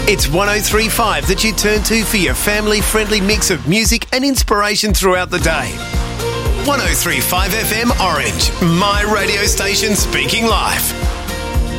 It's 103.5 that you turn to for your family-friendly mix of music and inspiration throughout the day. 103.5 FM Orange, my radio station speaking life.